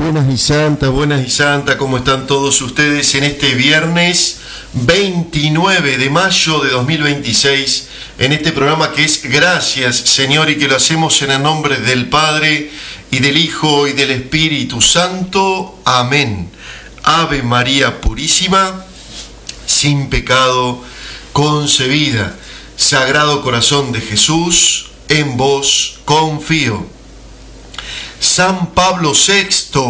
Buenas y santas, ¿cómo están todos ustedes en este viernes 29 de mayo de 2026, en este programa que es Gracias, Señor, y que lo hacemos en el nombre del Padre, y del Hijo, y del Espíritu Santo? Amén. Ave María Purísima, sin pecado concebida. Sagrado Corazón de Jesús, en vos confío. San Pablo VI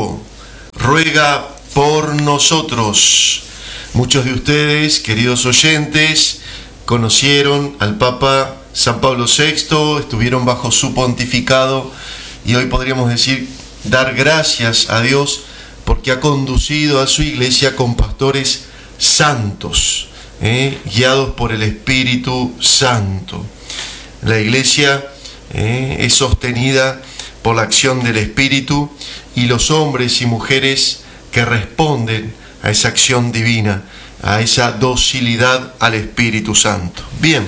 ruega por nosotros. Muchos de ustedes, queridos oyentes, conocieron al Papa San Pablo VI, estuvieron bajo su pontificado, y hoy podríamos decir, dar gracias a Dios porque ha conducido a su iglesia con pastores santos, guiados por el Espíritu Santo. La iglesia es sostenida por la acción del Espíritu, y los hombres y mujeres que responden a esa acción divina, a esa docilidad al Espíritu Santo. Bien,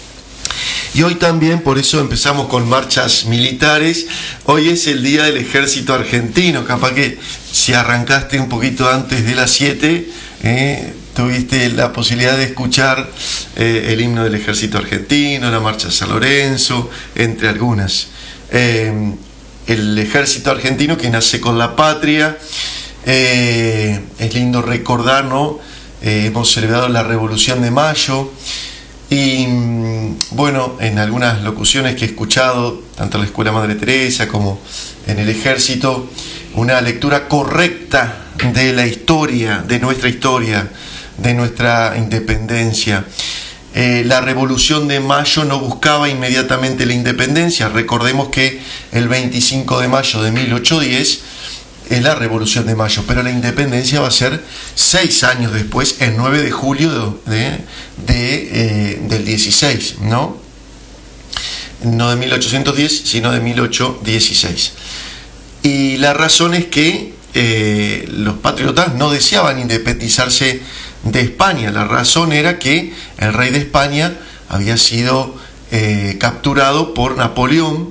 y hoy también, por eso empezamos con marchas militares. Hoy es el Día del Ejército Argentino. Capaz que si arrancaste un poquito antes de las 7, tuviste la posibilidad de escuchar el himno del Ejército Argentino, la marcha San Lorenzo, entre algunas. El Ejército Argentino, que nace con la patria. Es lindo recordar, ¿no? Hemos celebrado la Revolución de Mayo, y bueno, en algunas locuciones que he escuchado, tanto en la Escuela Madre Teresa como en el Ejército, una lectura correcta de la historia, de nuestra independencia. La Revolución de Mayo no buscaba inmediatamente la independencia. Recordemos que el 25 de mayo de 1810 es la Revolución de Mayo, pero la independencia va a ser 6 años después, el 9 de julio del 16, ¿no? No de 1810, sino de 1816. Y la razón es que los patriotas no deseaban independizarse de España. La razón era que el rey de España había sido capturado por Napoleón,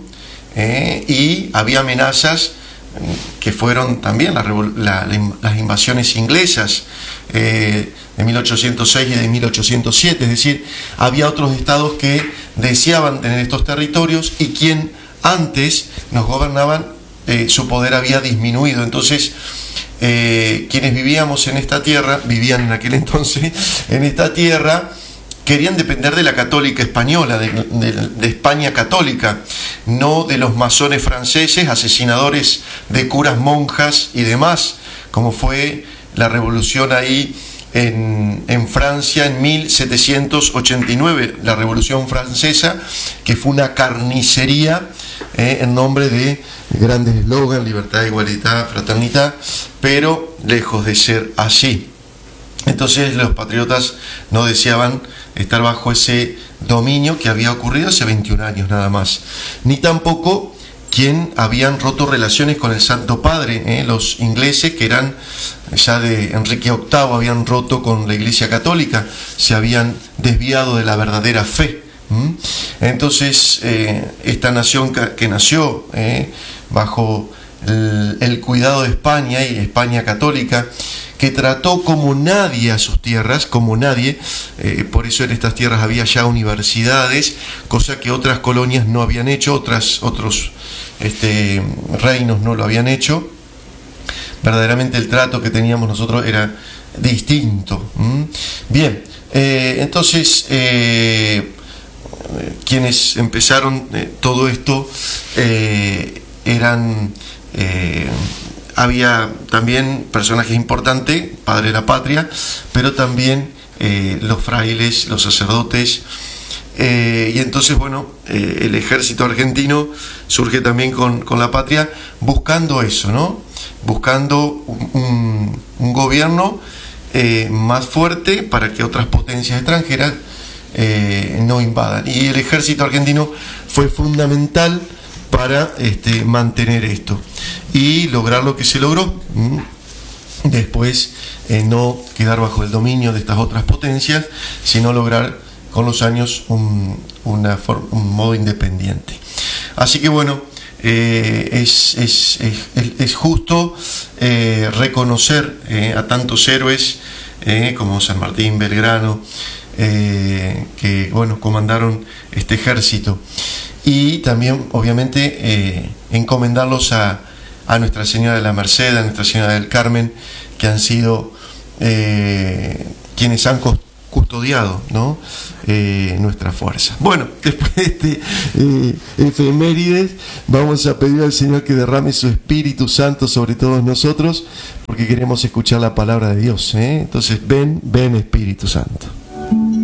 y había amenazas que fueron también las invasiones inglesas de 1806 y de 1807, es decir, había otros estados que deseaban tener estos territorios, y quien antes nos gobernaban, su poder había disminuido. Entonces, quienes vivían en aquel entonces en esta tierra, querían depender de la católica española, de España católica, no de los masones franceses, asesinadores de curas, monjas y demás, como fue la revolución ahí en Francia en 1789, la Revolución Francesa, que fue una carnicería en nombre de grandes eslogans, libertad, igualdad, fraternidad, pero lejos de ser así. Entonces los patriotas no deseaban estar bajo ese dominio que había ocurrido hace 21 años nada más, ni tampoco quien habían roto relaciones con el Santo Padre. Los ingleses, que eran ya de Enrique VIII, habían roto con la Iglesia Católica, se habían desviado de la verdadera fe. Entonces esta nación que nació bajo el cuidado de España, y España católica, que trató como nadie a sus tierras, como nadie, por eso en estas tierras había ya universidades, cosa que otras colonias no habían hecho, otros reinos no lo habían hecho. Verdaderamente el trato que teníamos nosotros era distinto. Bien, entonces quienes empezaron todo esto eran... había también personajes importantes, padre de la patria, pero también los frailes, los sacerdotes, y entonces, bueno, el ejército argentino surge también con la patria, buscando eso, ¿no? Buscando un gobierno más fuerte para que otras potencias extranjeras no invadan. Y el ejército argentino fue fundamental para mantener esto y lograr lo que se logró. Después no quedar bajo el dominio de estas otras potencias, sino lograr con los años un modo independiente. Así que bueno, es justo reconocer a tantos héroes como San Martín, Belgrano, que bueno, comandaron este ejército, y también obviamente encomendarlos a Nuestra Señora de la Merced, a Nuestra Señora del Carmen, que han sido quienes han custodiado, ¿no? Nuestra fuerza. Bueno, después de este efemérides, vamos a pedir al Señor que derrame su Espíritu Santo sobre todos nosotros, porque queremos escuchar la palabra de Dios, ¿eh? Entonces ven Espíritu Santo.